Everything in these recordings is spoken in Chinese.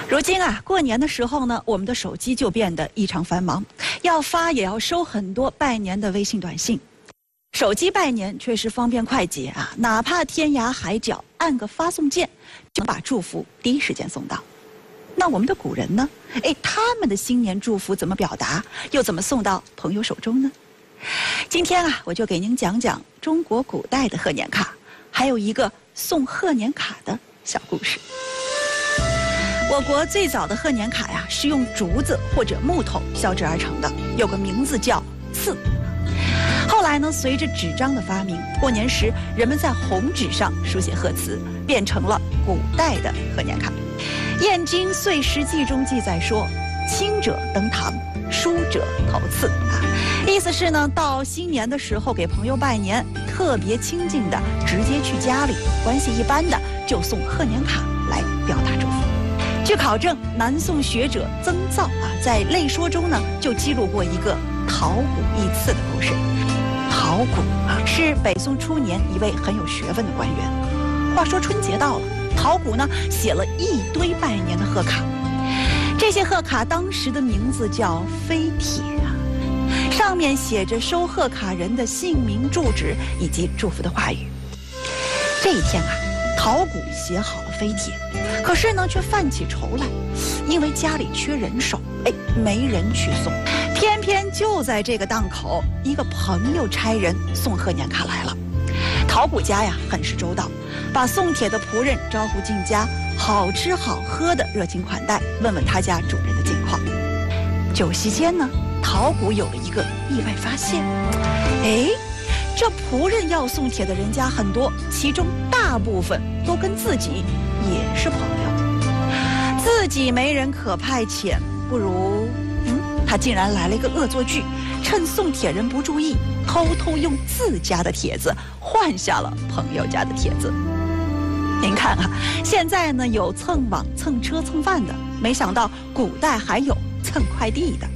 如今啊，过年的时候呢，我们的手机就变得异常繁忙，要发也要收很多拜年的微信短信。手机拜年确实方便快捷啊，哪怕天涯海角，按个发送键，就能把祝福第一时间送到。那我们的古人呢？他们的新年祝福怎么表达，又怎么送到朋友手中呢？今天啊，我就给您讲讲中国古代的贺年卡，还有一个送贺年卡的小故事。我国最早的贺年卡呀，是用竹子或者木头削制而成的，有个名字叫刺。后来呢，随着纸张的发明，过年时人们在红纸上书写贺词，变成了古代的贺年卡。《燕京岁时记》中记载说：“亲者登堂，疏者投刺。”意思是呢，到新年的时候给朋友拜年，特别亲近的直接去家里，关系一般的就送贺年卡来表达祝福。据考证，南宋学者曾造在《类说》中呢，就记录过一个陶谷义刺的故事。陶谷是北宋初年一位很有学问的官员。话说春节到了，陶谷呢写了一堆拜年的贺卡，这些贺卡当时的名字叫飞帖上面写着收贺卡人的姓名、住址以及祝福的话语。这一天陶谷写好了飞帖，可是呢却犯起愁来，因为家里缺人手，没人去送。偏偏就在这个档口，一个朋友差人送贺年卡来了。陶谷家呀很是周到，把送帖的仆人招呼进家，好吃好喝的热情款待，问问他家主人的近况。酒席间呢，陶谷有了一个意外发现，这仆人要送帖的人家很多，其中大部分都跟自己也是朋友，自己没人可派遣，不如他竟然来了一个恶作剧，趁送帖人不注意，偷偷用自家的帖子换下了朋友家的帖子。您看现在呢有蹭网、蹭车、蹭饭的，没想到古代还有蹭快递的。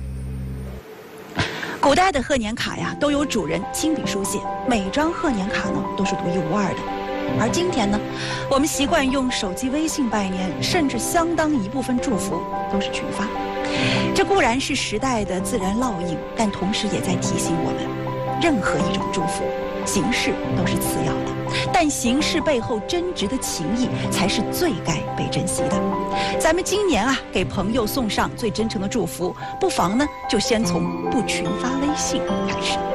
古代的贺年卡呀，都有主人亲笔书写，每张贺年卡呢都是独一无二的。而今天呢，我们习惯用手机微信拜年，甚至相当一部分祝福都是群发。这固然是时代的自然烙印，但同时也在提醒我们，任何一种祝福，形式都是次要的，但形式背后真挚的情谊才是最该被珍惜的。咱们今年给朋友送上最真诚的祝福，不妨呢就先从不群发微信开始。